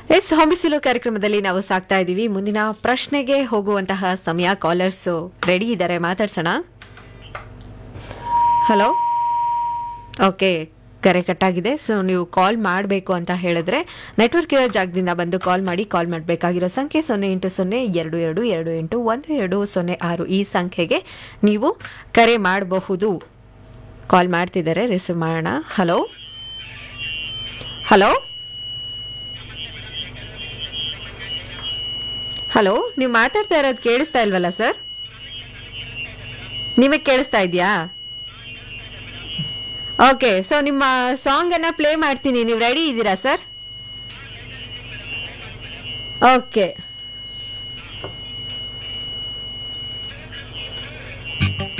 S Hombisilu ಕಾರ್ಯಕ್ರಮದಲ್ಲಿ ನಾವು ಸಾಕ್ತಾ ಇದ್ದೀವಿ. ಮುಂದಿನ ಪ್ರಶ್ನೆಗೆ ಹೋಗುವಂತಹ ಸಮಯ. ಕಾಲರ್ಸ್ ರೆಡಿ ಇದ್ದಾರೆ, ಮಾತಾಡ್ಸೋಣ. ಹಲೋ. ಓಕೆ, ಕರೆ ಕಟ್ಟಾಗಿದೆ. ಸೊ ನೀವು ಕಾಲ್ ಮಾಡಬೇಕು ಅಂತ ಹೇಳಿದ್ರೆ ನೆಟ್ವರ್ಕ್ ಇರೋ ಜಾಗದಿಂದ ಬಂದು ಕಾಲ್ ಮಾಡಿ. ಕಾಲ್ ಮಾಡಬೇಕಾಗಿರೋ ಸಂಖ್ಯೆ 080222812006 ಈ ಸಂಖ್ಯೆಗೆ ನೀವು ಕರೆ ಮಾಡಬಹುದು. ಕಾಲ್ ಮಾಡ್ತಿದ್ದಾರೆ, ರಿಸೀವ್ ಮಾಡೋಣ. ಹಲೋ ಹಲೋ ಹಲೋ, ನೀವು ಮಾತಾಡ್ತಾ ಇರೋದು ಕೇಳಿಸ್ತಾ ಇಲ್ವಲ್ಲ ಸರ್? ನಿಮಗೆ ಕೇಳಿಸ್ತಾ ಇದೆಯಾ? ಓಕೆ, ಸೊ ನಿಮ್ಮ ಸಾಂಗ್ ಅನ್ನ ಪ್ಲೇ ಮಾಡ್ತೀನಿ. ನೀವು ರೆಡಿ ಇದ್ದೀರಾ ಸರ್? ಓಕೆ.